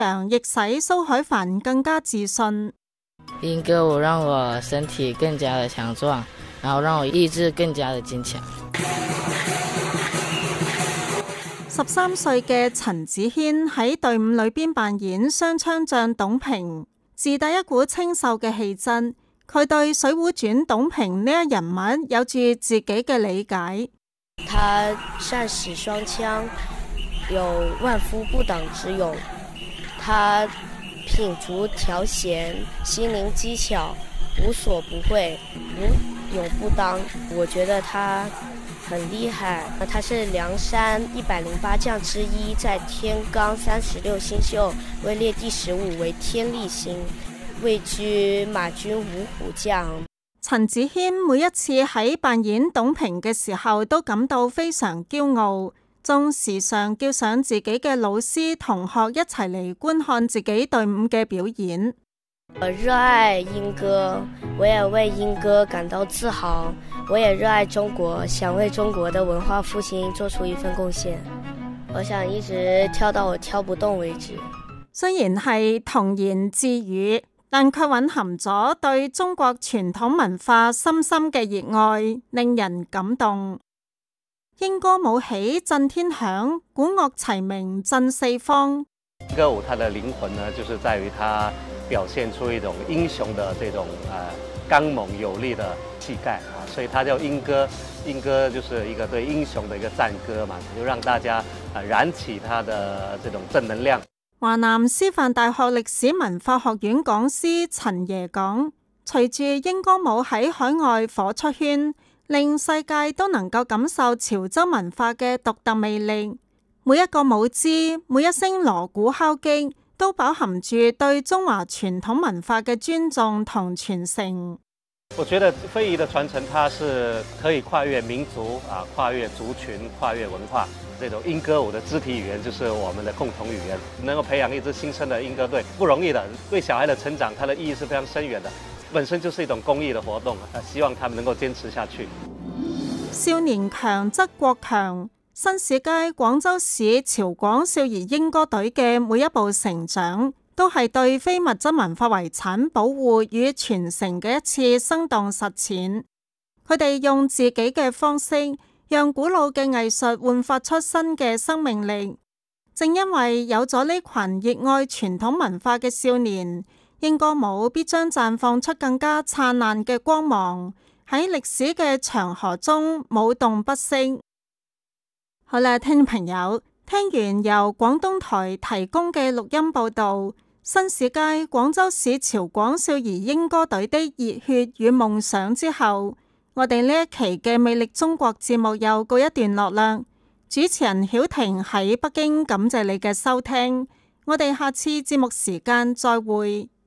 亦使蘇海帆更加自信。 英歌舞讓我身體更加的強壯，然後讓我意志更加的堅強。 13歲嘅陳子軒喺隊伍裏邊扮演雙槍將董平，自帶一股清秀嘅氣質。佢對《水滸傳》董平呢一人物有住自己嘅理解。 他善使雙槍，有萬夫不擋之勇。他品足調閒，心靈機巧，無所不會，無勇不當。我覺得他很厲害。他是梁山108將之一，在天罡36星宿位列第15，為天力星，位居馬軍五虎將。 陳子軒每一次喺扮演董平嘅時候都感到非常驕傲，仲時常叫上自己嘅老師同學一齊嚟觀看自己隊伍嘅表演。 我熱愛英歌，我也為英歌感到自豪。我也熱愛中國，想為中國的文化復興做出一份貢獻。我想一直跳到我跳不動為止。 雖然係童言自語，但卻蘊含咗對中國傳統文化深深嘅熱愛，令人感動。英歌舞起震天響，鼓樂齊鳴震四方。 英歌舞它的靈魂呢，就是在於它表現出一種英雄的這種剛猛有力的氣概啊，所以它叫英歌。英歌就是一個對英雄的一個讚歌嘛，就讓大家燃起它的這種正能量。 華南師範大學歷史文化學院講師陳爺講，隨住英歌舞喺海外火出圈，令世界都能夠感受潮州文化嘅獨特魅力。每一個舞姿，每一聲鑼鼓敲擊，都飽含住對中華傳統文化嘅尊重同傳承。 我覺得非遺的傳承，它是可以跨越民族啊，跨越族群，跨越文化。這種英歌舞的肢體語言就是我們的共同語言。能夠培養一支新生的英歌隊不容易的，對小孩的成長，它的意義是非常深遠的。本身就是一種公益的活動，希望他們能夠堅持下去。 少年強則國強，新市街廣州市潮廣少兒英歌隊嘅每一步成長，都係對非物質文化遺產保護與傳承嘅一次生動實踐。佢哋用自己嘅方式，讓古老嘅藝術煥發出新嘅生命力。正因為有咗呢群熱愛傳統文化嘅少年，英歌舞必將綻放出更加燦爛嘅光芒，喺歷史嘅長河中舞動不息。好啦，聽眾朋友，聽完由廣東台提供嘅錄音報道，新市街廣州市潮廣少兒英歌隊的熱血與夢想之後，我哋呢一期嘅魅力中國節目又告一段落啦。主持人曉婷喺北京，感謝你嘅收聽，我哋下次節目時間再會。